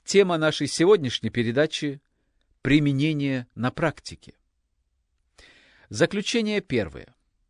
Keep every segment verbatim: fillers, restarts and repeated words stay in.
Тема нашей сегодняшней передачи — применение на практике. Заключение первое.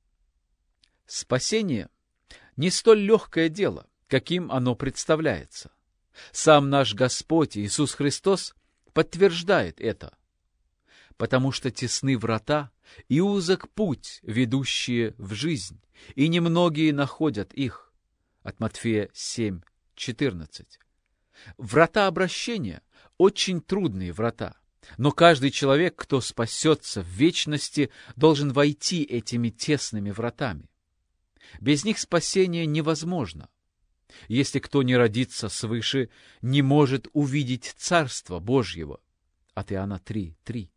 Спасение — не столь легкое дело, каким оно представляется. Сам наш Господь Иисус Христос подтверждает это. Потому что тесны врата и узок путь, ведущие в жизнь, и немногие находят их. От Матфея семь четырнадцать. Врата обращения — очень трудные врата, но каждый человек, кто спасется в вечности, должен войти этими тесными вратами. Без них спасение невозможно. Если кто не родится свыше, не может увидеть Царство Божьего. От Иоанна три три.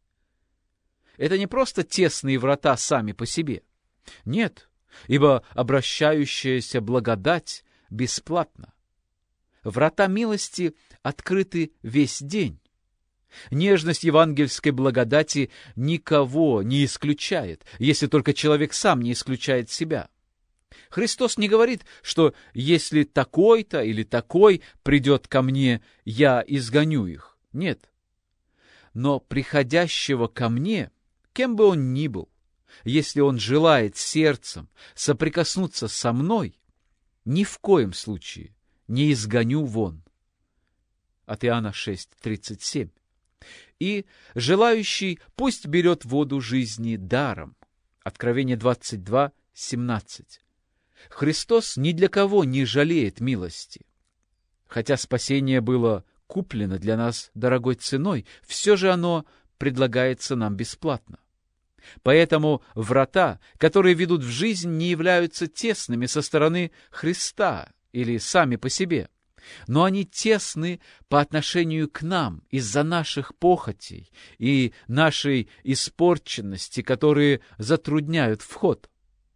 Это не просто тесные врата сами по себе. Нет, ибо обращающаяся благодать бесплатна. Врата милости открыты весь день. Нежность евангельской благодати никого не исключает, если только человек сам не исключает себя. Христос не говорит, что если такой-то или такой придет ко мне, я изгоню их. Нет. Но приходящего ко мне, кем бы он ни был, если он желает сердцем соприкоснуться со мной, ни в коем случае не изгоню вон. От Иоанна шесть тридцать семь. И желающий пусть берет воду жизни даром. Откровение двадцать два семнадцать. Христос ни для кого не жалеет милости. Хотя спасение было куплено для нас дорогой ценой, все же оно предлагается нам бесплатно. Поэтому врата, которые ведут в жизнь, не являются тесными со стороны Христа или сами по себе, но они тесны по отношению к нам из-за наших похотей и нашей испорченности, которые затрудняют вход.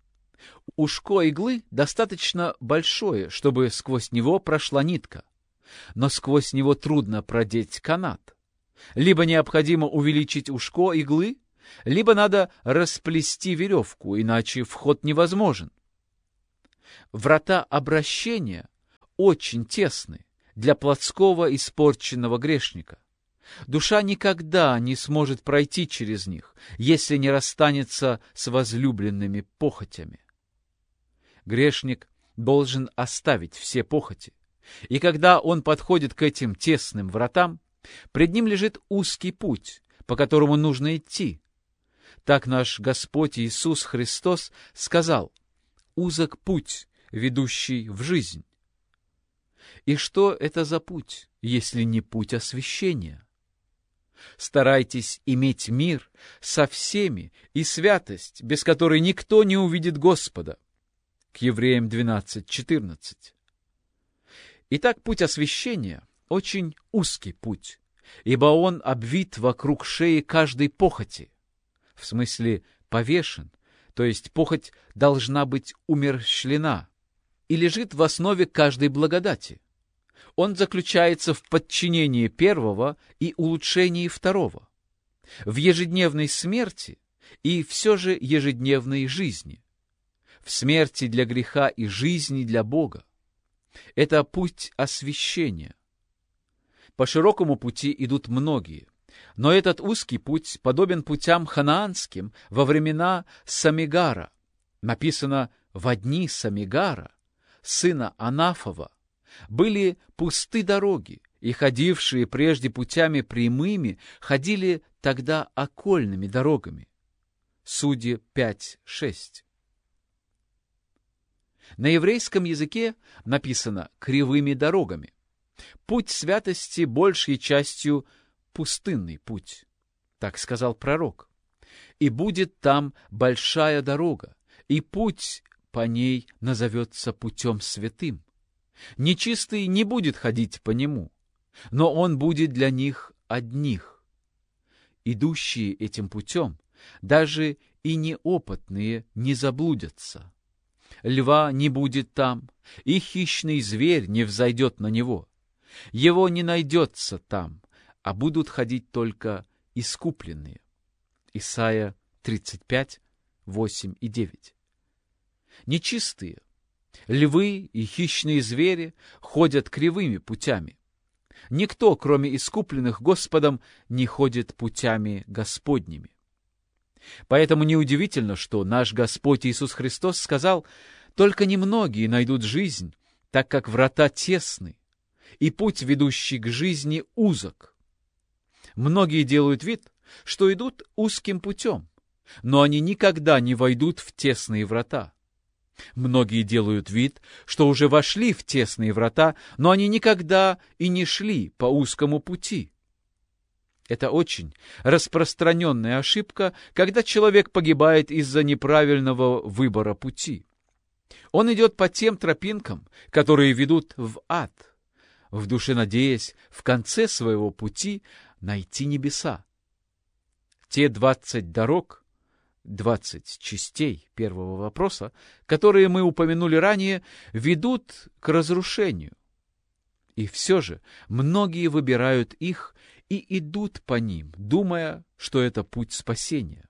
Ушко иглы достаточно большое, чтобы сквозь него прошла нитка, но сквозь него трудно продеть канат. Либо необходимо увеличить ушко иглы, либо надо расплести веревку, иначе вход невозможен. Врата обращения очень тесны для плотского испорченного грешника. Душа никогда не сможет пройти через них, если не расстанется с возлюбленными похотями. Грешник должен оставить все похоти, и когда он подходит к этим тесным вратам, пред ним лежит узкий путь, по которому нужно идти. Так наш Господь Иисус Христос сказал: «Узок путь, ведущий в жизнь». И что это за путь, если не путь освящения? Старайтесь иметь мир со всеми и святость, без которой никто не увидит Господа. К Евреям двенадцать четырнадцать. Итак, путь освящения — очень узкий путь, ибо он обвит вокруг шеи каждой похоти, в смысле повешен, то есть похоть должна быть умерщвлена, и лежит в основе каждой благодати. Он заключается в подчинении первого и улучшении второго, в ежедневной смерти и все же ежедневной жизни, в смерти для греха и жизни для Бога. Это путь освящения. По широкому пути идут многие, но этот узкий путь подобен путям ханаанским во времена Самигара. Написано: «Во дни Самигара, сына Анафова, были пусты дороги, и ходившие прежде путями прямыми ходили тогда окольными дорогами». Судьи пять шесть. На еврейском языке написано «кривыми дорогами». Путь святости большей частью пустынный путь, так сказал пророк. «И будет там большая дорога, и путь по ней назовется путем святым. Нечистый не будет ходить по нему, но он будет для них одних». Идущие этим путем, даже и неопытные, не заблудятся. Льва не будет там, и хищный зверь не взойдет на него. Его не найдется там, а будут ходить только искупленные. Исайя тридцать пять, восемь и девять. Нечистые, львы и хищные звери ходят кривыми путями. Никто, кроме искупленных Господом, не ходит путями Господними. Поэтому неудивительно, что наш Господь Иисус Христос сказал: «Только немногие найдут жизнь, так как врата тесны, и путь, ведущий к жизни, узок». Многие делают вид, что идут узким путем, но они никогда не войдут в тесные врата. Многие делают вид, что уже вошли в тесные врата, но они никогда и не шли по узкому пути. Это очень распространенная ошибка, когда человек погибает из-за неправильного выбора пути. Он идет по тем тропинкам, которые ведут в ад, в душе надеясь в конце своего пути найти небеса. Те двадцать дорог, двадцать частей первого вопроса, которые мы упомянули ранее, ведут к разрушению. И все же многие выбирают их и идут по ним, думая, что это путь спасения.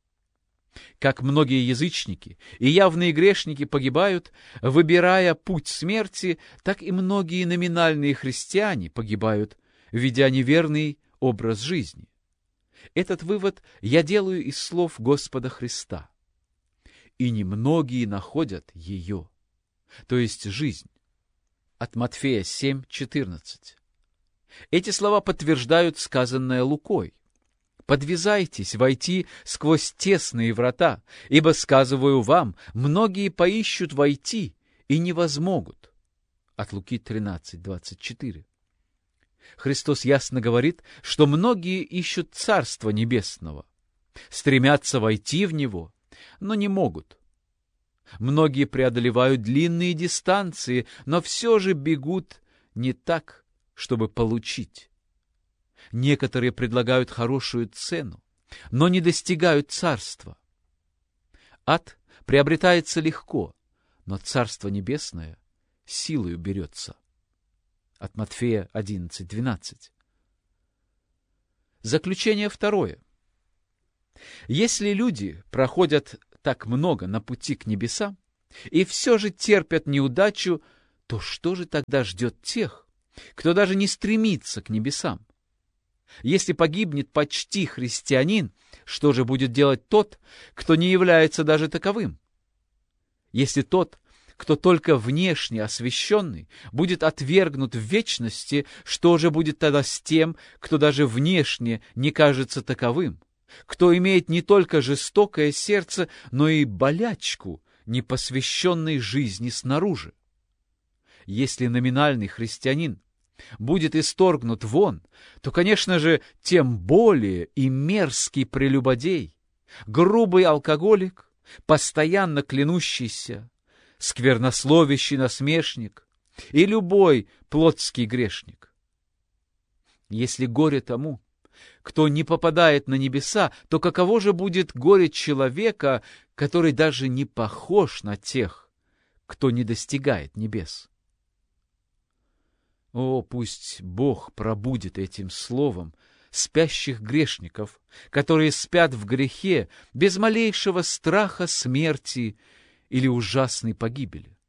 Как многие язычники и явные грешники погибают, выбирая путь смерти, так и многие номинальные христиане погибают, ведя неверный образ жизни. Этот вывод я делаю из слов Господа Христа. «И немногие находят ее», то есть жизнь. От Матфея семь четырнадцать. Эти слова подтверждают сказанное Лукой: «Подвязайтесь войти сквозь тесные врата, ибо, сказываю вам, многие поищут войти и не возмогут». От Луки тринадцать двадцать четыре. Христос ясно говорит, что многие ищут Царства Небесного, стремятся войти в него, но не могут. Многие преодолевают длинные дистанции, но все же бегут не так, чтобы получить. Некоторые предлагают хорошую цену, но не достигают Царства. Ад приобретается легко, но Царство Небесное силою берется. От Матфея одиннадцать двенадцать. Заключение второе. Если люди проходят так много на пути к небесам и все же терпят неудачу, то что же тогда ждет тех, кто даже не стремится к небесам? Если погибнет почти христианин, что же будет делать тот, кто не является даже таковым? Если тот, кто только внешне освященный, будет отвергнут в вечности, что же будет тогда с тем, кто даже внешне не кажется таковым, кто имеет не только жестокое сердце, но и болячку непосвященной жизни снаружи? Если номинальный христианин будет исторгнут вон, то, конечно же, тем более и мерзкий прелюбодей, грубый алкоголик, постоянно клянущийся, сквернословящий насмешник и любой плотский грешник. Если горе тому, кто не попадает на небеса, то каково же будет горе человека, который даже не похож на тех, кто не достигает небес? О, пусть Бог пробудит этим словом спящих грешников, которые спят в грехе без малейшего страха смерти или ужасной погибели.